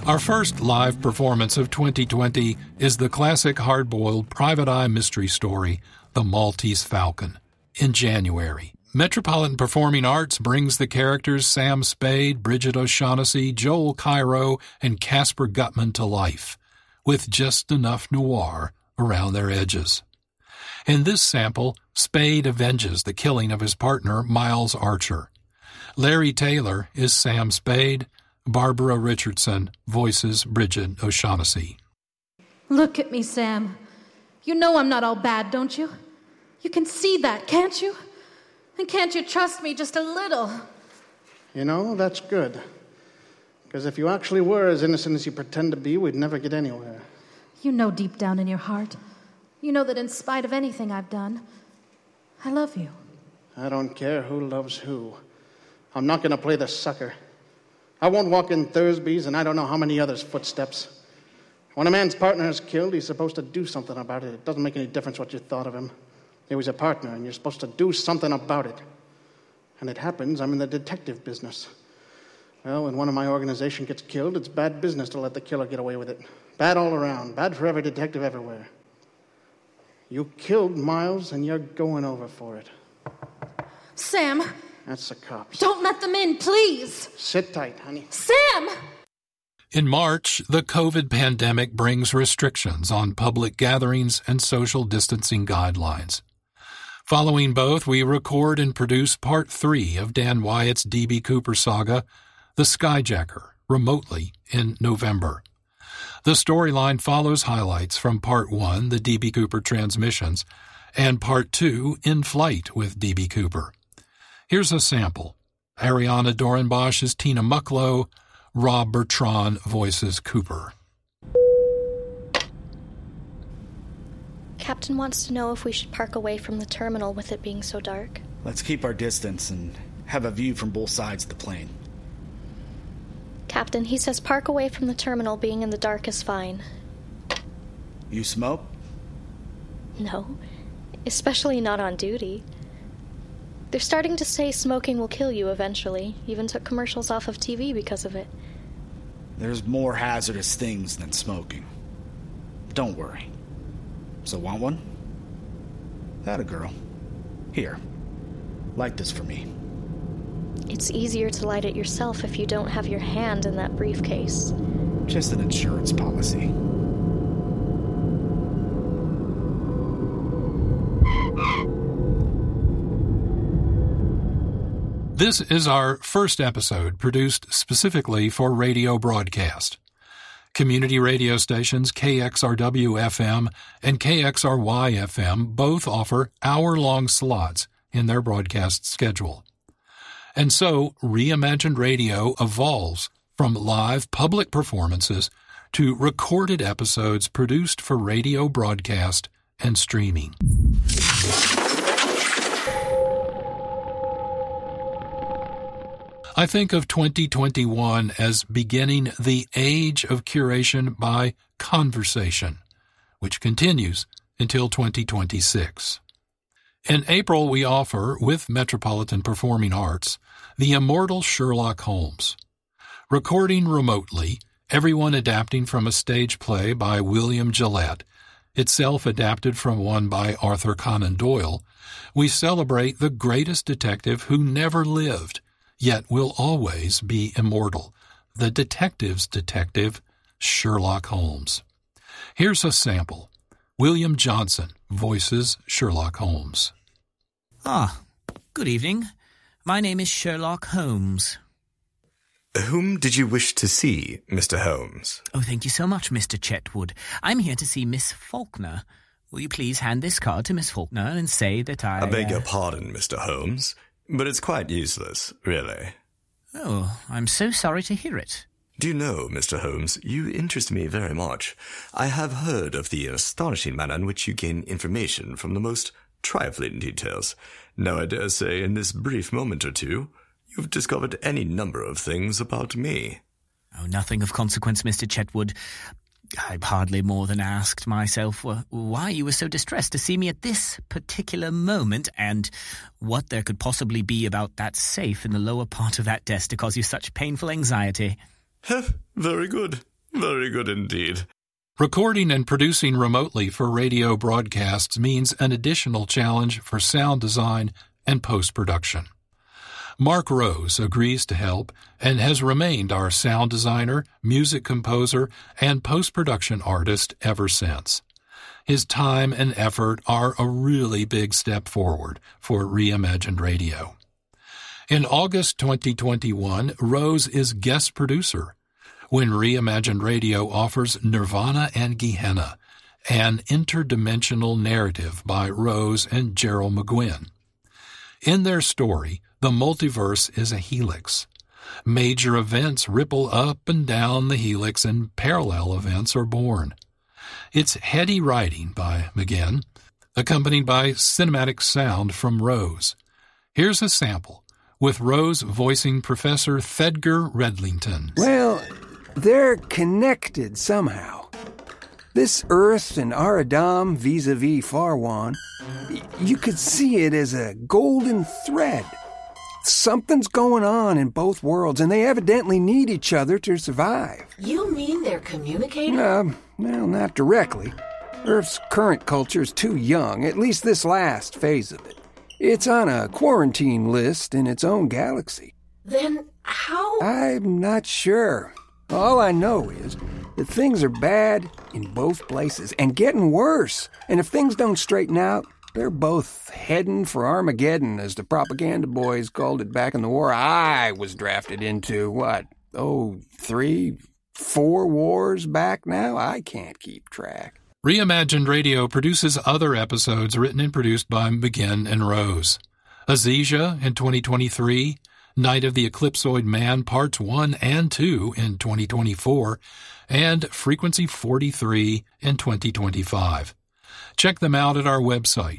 Our first live performance of 2020 is the classic hard-boiled private eye mystery story, The Maltese Falcon. In January, Metropolitan Performing Arts brings the characters Sam Spade, Bridget O'Shaughnessy, Joel Cairo, and Casper Gutman to life, with just enough noir around their edges. In this sample, Spade avenges the killing of his partner, Miles Archer. Larry Taylor is Sam Spade. Barbara Richardson voices Bridget O'Shaughnessy. Look at me, Sam. You know I'm not all bad, don't you? You can see that, can't you? And can't you trust me just a little? You know, that's good. Because if you actually were as innocent as you pretend to be, we'd never get anywhere. You know deep down in your heart. You know that in spite of anything I've done, I love you. I don't care who loves who. I'm not going to play the sucker. I won't walk in Thursby's and I don't know how many others' footsteps. When a man's partner is killed, he's supposed to do something about it. It doesn't make any difference what you thought of him. He was a partner, and you're supposed to do something about it. And it happens, I'm in the detective business. Well, when one of my organization gets killed, it's bad business to let the killer get away with it. Bad all around. Bad for every detective everywhere. You killed Miles, and you're going over for it. Sam! That's the cops. Don't let them in, please! Sit tight, honey. Sam! In March, the COVID pandemic brings restrictions on public gatherings and social distancing guidelines. Following both, we record and produce Part 3 of Dan Wyatt's D.B. Cooper saga, The Skyjacker, remotely in November. The storyline follows highlights from Part 1, the D.B. Cooper transmissions, and Part 2, In Flight with D.B. Cooper. Here's a sample. Ariana Dorenbosch is Tina Mucklow. Rob Bertrand voices Cooper. Captain wants to know if we should park away from the terminal with it being so dark. Let's keep our distance and have a view from both sides of the plane. Captain, he says park away from the terminal, being in the dark is fine. You smoke? No, especially not on duty. They're starting to say smoking will kill you eventually. Even took commercials off of TV because of it. There's more hazardous things than smoking. Don't worry. So want one? That a girl. Here. Light this for me. It's easier to light it yourself if you don't have your hand in that briefcase. Just an insurance policy. This is our first episode produced specifically for radio broadcast. Community radio stations KXRW-FM and KXRY-FM both offer hour-long slots in their broadcast schedule. And so, Reimagined Radio evolves from live public performances to recorded episodes produced for radio broadcast and streaming. I think of 2021 as beginning the age of curation by conversation, which continues until 2026. In April, we offer, with Metropolitan Performing Arts, The Immortal Sherlock Holmes. Recording remotely, everyone adapting from a stage play by William Gillette, itself adapted from one by Arthur Conan Doyle, we celebrate the greatest detective who never lived, yet will always be immortal, the detective's detective, Sherlock Holmes. Here's a sample. William Johnson voices Sherlock Holmes. Good evening. My name is Sherlock Holmes. Whom did you wish to see, Mr. Holmes? Oh, thank you so much, Mr. Chetwood. I'm here to see Miss Faulkner. Will you please hand this card to Miss Faulkner and say that I beg your pardon, Mr. Holmes, but it's quite useless, really. Oh, I'm so sorry to hear it. Do you know, Mr. Holmes, you interest me very much. I have heard of the astonishing manner in which you gain information from the most trifling details. Now, I dare say, in this brief moment or two, you've discovered any number of things about me. Oh, nothing of consequence, Mr. Chetwood. I've hardly more than asked myself why you were so distressed to see me at this particular moment, and what there could possibly be about that safe in the lower part of that desk to cause you such painful anxiety. Very good. Very good indeed. Recording and producing remotely for radio broadcasts means an additional challenge for sound design and post-production. Mark Rose agrees to help and has remained our sound designer, music composer, and post-production artist ever since. His time and effort are a really big step forward for Reimagined Radio. In August 2021, Rose is guest producer when Reimagined Radio offers Nirvana and Gehenna, an interdimensional narrative by Rose and Gerald McGuinn. In their story, the multiverse is a helix. Major events ripple up and down the helix and parallel events are born. It's heady writing by McGuinn, accompanied by cinematic sound from Rose. Here's a sample, with Rose voicing Professor Thedgar Redlington. Well, they're connected somehow. This Earth and Aradam vis-a-vis Farwan, you could see it as a golden thread. Something's going on in both worlds, and they evidently need each other to survive. You mean they're communicating? Well, not directly. Earth's current culture is too young, at least this last phase of it. It's on a quarantine list in its own galaxy. Then how? I'm not sure. All I know is that things are bad in both places and getting worse. And if things don't straighten out, they're both heading for Armageddon, as the propaganda boys called it back in the war I was drafted into. 3, 4 wars back now? I can't keep track. Reimagined Radio produces other episodes written and produced by McGuinn and Rose. Aziza in 2023, Night of the Eclipsoid Man Parts 1 and 2 in 2024, and Frequency 43 in 2025. Check them out at our website,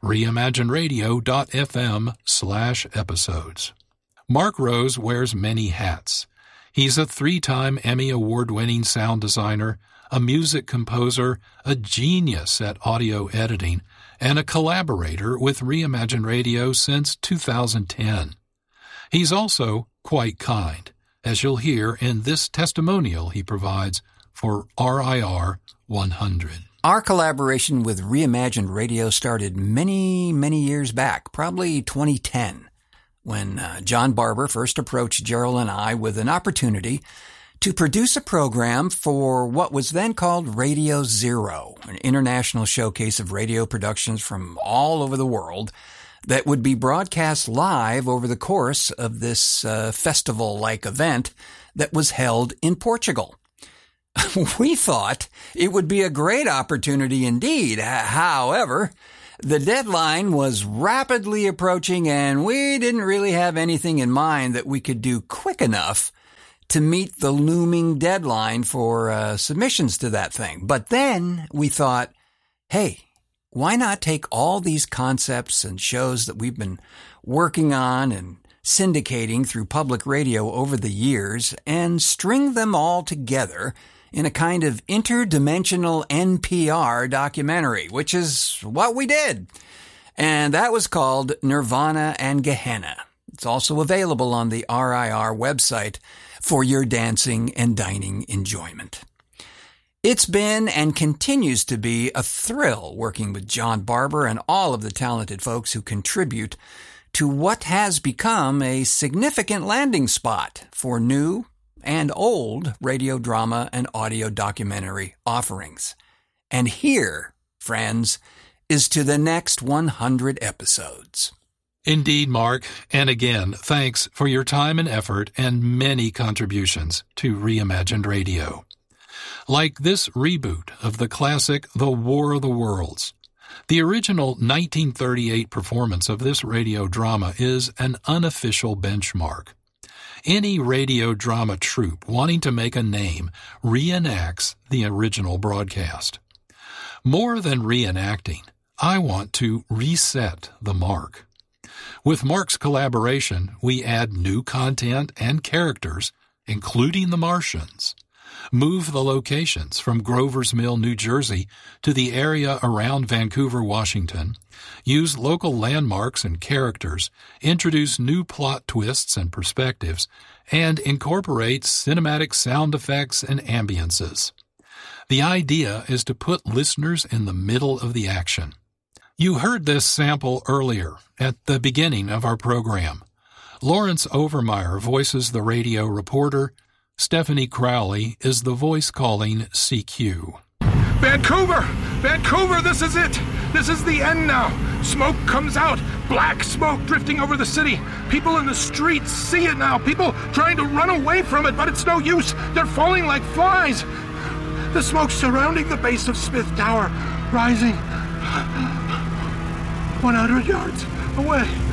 reimagineradio.fm/episodes. Mark Rose wears many hats. He's a 3-time Emmy Award-winning sound designer, a music composer, a genius at audio editing, and a collaborator with Reimagined Radio since 2010. He's also quite kind, as you'll hear in this testimonial he provides for RIR 100. Our collaboration with Reimagined Radio started many, many years back, probably 2010, when John Barber first approached Gerald and I with an opportunity to produce a program for what was then called Radio Zero, an international showcase of radio productions from all over the world that would be broadcast live over the course of this festival-like event that was held in Portugal. We thought it would be a great opportunity indeed. However, the deadline was rapidly approaching and we didn't really have anything in mind that we could do quick enough to meet the looming deadline for submissions to that thing. But then we thought, hey, why not take all these concepts and shows that we've been working on and syndicating through public radio over the years and string them all together in a kind of interdimensional NPR documentary, which is what we did. And that was called Nirvana and Gehenna. It's also available on the RIR website for your dancing and dining enjoyment. It's been and continues to be a thrill working with John Barber and all of the talented folks who contribute to what has become a significant landing spot for new and old radio drama and audio documentary offerings. And here, friends, is to the next 100 episodes. Indeed, Mark, and again, thanks for your time and effort and many contributions to Reimagined Radio. Like this reboot of the classic The War of the Worlds, the original 1938 performance of this radio drama is an unofficial benchmark. Any radio drama troupe wanting to make a name reenacts the original broadcast. More than reenacting, I want to reset the mark. With Mark's collaboration, we add new content and characters, including the Martians. Move the locations from Grover's Mill, New Jersey, to the area around Vancouver, Washington. Use local landmarks and characters, introduce new plot twists and perspectives, and incorporate cinematic sound effects and ambiances. The idea is to put listeners in the middle of the action. You heard this sample earlier, at the beginning of our program. Lawrence Overmeyer voices the radio reporter. Stephanie Crowley is the voice calling CQ. Vancouver! Vancouver, this is it! This is the end now! Smoke comes out! Black smoke drifting over the city! People in the streets see it now! People trying to run away from it, but it's no use! They're falling like flies! The smoke surrounding the base of Smith Tower, rising 100 yards away.